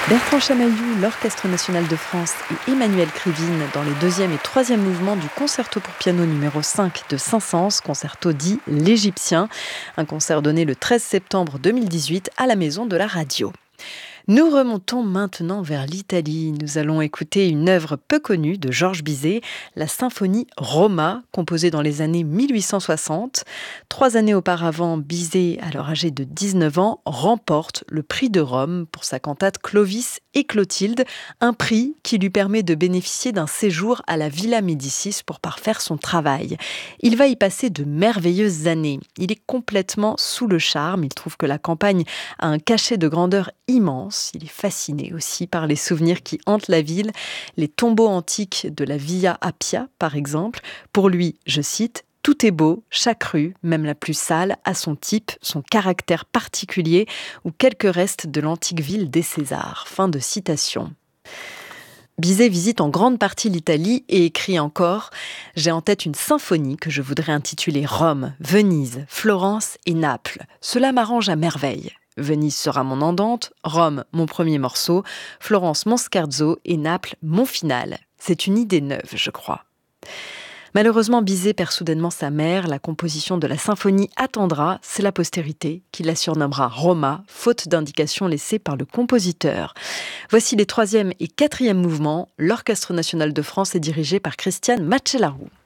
Bertrand Chamaillou, l'Orchestre national de France et Emmanuel Krivine dans les deuxième et troisième mouvements du concerto pour piano numéro 5 de Saint-Saëns, concerto dit l'Égyptien, un concert donné le 13 septembre 2018 à la Maison de la Radio. Nous remontons maintenant vers l'Italie. Nous allons écouter une œuvre peu connue de Georges Bizet, la symphonie Roma, composée dans les années 1860. 3 années auparavant, Bizet, alors âgé de 19 ans, remporte le prix de Rome pour sa cantate Clovis et Clotilde, un prix qui lui permet de bénéficier d'un séjour à la Villa Médicis pour parfaire son travail. Il va y passer de merveilleuses années. Il est complètement sous le charme. Il trouve que la campagne a un cachet de grandeur immense. Il est fasciné aussi par les souvenirs qui hantent la ville, les tombeaux antiques de la Via Appia, par exemple. Pour lui, je cite, « Tout est beau, chaque rue, même la plus sale, a son type, son caractère particulier ou quelques restes de l'antique ville des Césars. » Fin de citation. Bizet visite en grande partie l'Italie et écrit encore « J'ai en tête une symphonie que je voudrais intituler Rome, Venise, Florence et Naples. Cela m'arrange à merveille. Venise sera mon andante, Rome mon premier morceau, Florence mon scherzo et Naples mon final. C'est une idée neuve, je crois. » Malheureusement, Bizet perd soudainement sa mère. La composition de la symphonie attendra. C'est la postérité qui la surnommera Roma, faute d'indication laissée par le compositeur. Voici les 3e et 4e mouvements. L'Orchestre national de France est dirigé par Christiane Macellaro.